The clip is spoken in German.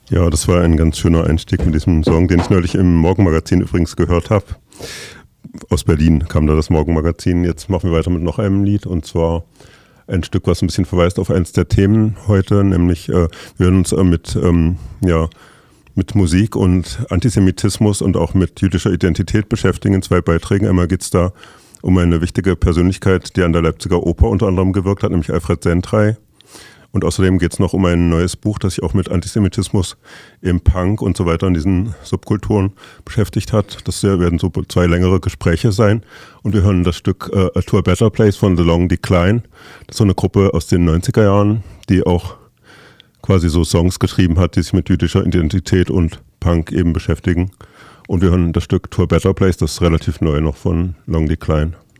Ja, das war ein ganz schöner Einstieg mit diesem Song, den ich neulich im Morgenmagazin übrigens gehört habe. Aus Berlin kam da das Morgenmagazin. Jetzt machen wir weiter mit noch einem Lied, und zwar ein Stück, was ein bisschen verweist auf eins der Themen heute, nämlich wir werden uns mit Musik und Antisemitismus und auch mit jüdischer Identität beschäftigen in 2 Beiträgen. Einmal geht es da um eine wichtige Persönlichkeit, die an der Leipziger Oper unter anderem gewirkt hat, nämlich Alfred Sendrey. Und außerdem geht es noch um ein neues Buch, das sich auch mit Antisemitismus im Punk und so weiter in diesen Subkulturen beschäftigt hat. Das werden so 2 längere Gespräche sein. Und wir hören das Stück A To a Better Place von The Long Decline. Das ist so eine Gruppe aus den 90er Jahren, die auch quasi so Songs geschrieben hat, die sich mit jüdischer Identität und Punk eben beschäftigen. Und wir hören das Stück To a Better Place, das ist relativ neu noch von Long Decline.